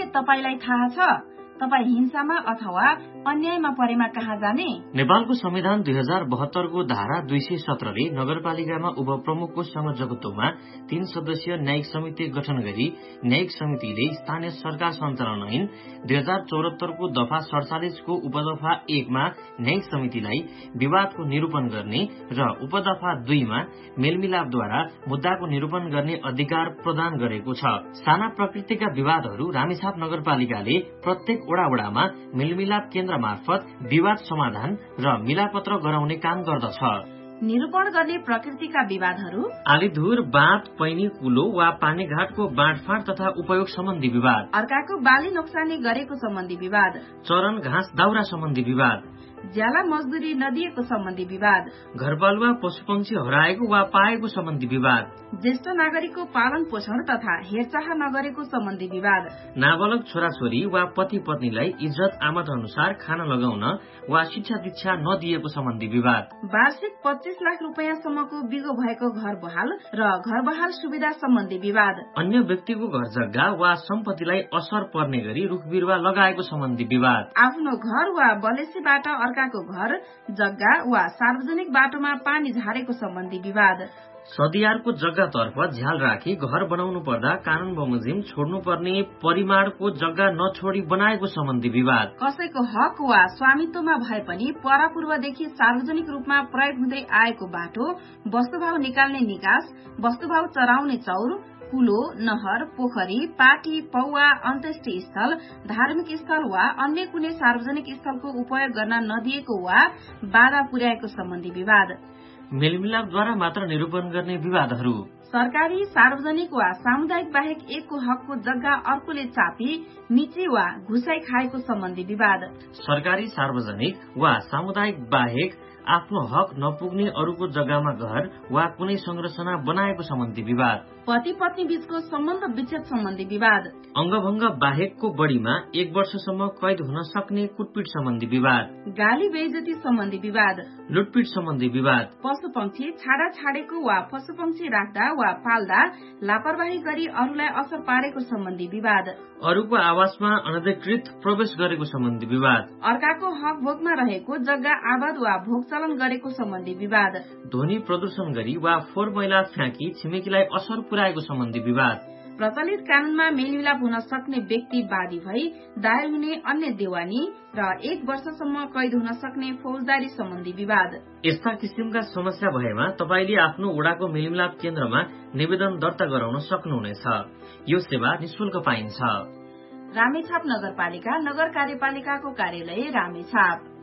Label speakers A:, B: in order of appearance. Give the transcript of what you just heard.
A: तपाईलाई थाहा छ? तपाई हिंसामा अथवा अन्यायमा परेमा कहाँ जाने?
B: नेपालको संविधान 2072 को धारा 217 ले नगरपालिकामा उपप्रमुखको संयोजकत्वमा 3 सदस्यीय न्यायिक समिति गठन गरी न्यायिक समितिले स्थानीय सरकार सञ्चालन ऐन 2074 को दफा 47 को उपदफा 1 मा न्यायिक समितिलाई विवादको निरूपण गर्ने र उपदफा 2 मा मेलमिलापद्वारा मुद्दाको निरूपण गर्ने अधिकार प्रदान गरेको छ। साना प्रकृतिका विवादहरू रामेछाप नगरपालिकाले प्रत्येक वडामा मेलमिलाप केन्द्र मार्फत विवाद समाधान र मिलापत्र गराउने काम गर्दछ।
A: निरूपण गर्ने प्रकृतिका विवादहरू
B: आलीधुर, बाँध, पैनी, कुलो वा पानीघाटको बाँडफाँड तथा उपयोग सम्बन्धी विवाद,
A: अर्काको बाली नोक्सानी गरेको सम्बन्धी विवाद,
B: चरन घाँस दाउरा सम्बन्धी विवाद,
A: ज्याला मजदुरी नदिएको सम्बन्धी विवाद,
B: घरपालुवा पशुपक्षी हराएको वा पाएको सम्बन्धी विवाद,
A: ज्येष्ठ नागरिकको पालन पोषण तथा हेरचाह नगरेको सम्बन्धी विवाद,
B: नाबालक छोराछोरी वा पति पत्नीलाई इज्जत आमद अनुसार खाना लगाउन वा शिक्षा दीक्षा नदिएको सम्बन्धी विवाद,
A: वार्षिक 25 लाख रुपियाँसम्मको बिगो भएको घर बहाल र घर बहाल सुविधा सम्बन्धी विवाद,
B: अन्य व्यक्तिको घर जग्गा वा सम्पत्तिलाई असर पर्ने गरी रुख बिरुवा लगाएको सम्बन्धी विवाद,
A: आफ्नो घर वा बलेसीबाट अर्काको घर जग्गा वा सार्वजनिक बाटोमा पानी झारेको सम्बन्धी विवाद,
B: सदियारको जग्गातर्फ झ्याल राखी घर बनाउनु पर्दा कानून बमोजिम छोड्नुपर्ने परिमाणको जग्गा नछोडी बनाएको सम्बन्धी विवाद,
A: कसैको हक वा स्वामित्वमा भए पनि परापूर्वदेखि सार्वजनिक रूपमा प्रयोग हुँदै आएको बाटो, वस्तुभाव निकाल्ने निकास, वस्तुभाव चराउने चौर, कुलो, नहर, पोखरी, पाटी, पौवा, अन्त्येष्टि स्थल, धार्मिक स्थल वा अन्य कुनै सार्वजनिक स्थलको उपयोग गर्न नदिएको वा बाधा पुर्याएको सम्बन्धी विवाद,
B: मेलमिलापद्वारा मात्र निरूपण गर्ने विवादहरू,
A: सरकारी, सार्वजनिक वा सामुदायिक बाहेक एकको हकको जग्गा अर्कोले चापी मिची वा घुसाई खाएको सम्बन्धी विवाद,
B: सरकारी, सार्वजनिक वा सामुदायिक बाहेक आफ्नो हक नपुग्ने अरूको जग्गामा घर वा कुनै संरचना बनाएको सम्बन्धी विवाद,
A: पति पत्नी बीचको सम्बन्ध विच्छेद सम्बन्धी विवाद,
B: अंगभंग बाहेकको बढ़ीमा 1 वर्षसम्म कैद हुन सक्ने कुटपिट सम्बन्धी विवाद,
A: गाली बेइज्जती सम्बन्धी विवाद,
B: लुटपिट सम्बन्धी विवाद,
A: पशु पंक्षी छाडा छाडेको वा पशु पंक्षी राख्दा वा पाल्दा लापरवाही गरी अरूलाई असर पारेको सम्बन्धी विवाद,
B: अरूको आवासमा अनधिकृत प्रवेश गरेको सम्बन्धी विवाद,
A: अर्काको हक भोगमा रहेको जग्गा आबाद वा भोगचलन गरेको सम्बन्धी विवाद,
B: ध्वनि प्रदूषण गरी वा फोहोर मैला फ्याँकी छिमेकीलाई असर पुर्याएको सम्बन्धी विवाद,
A: प्रचलित कानूनमा मेलमिलाप हुन सक्ने व्यक्ति वादी भई दायर हुने अन्य देवानी र 1 वर्षसम्म कैद हुन सक्ने फौजदारी सम्बन्धी विवाद।
B: यस्ता किसिमका समस्या भएमा तपाईले आफ्नो वडाको मेलमिलाप केन्द्रमा निवेदन दर्ता गराउन सक्नुहुनेछ। यो सेवा निशुल्क पाइन्छ।
A: रामेछाप नगरपालिका नगर कार्यपालिकाको कार्यालय रामेछाप।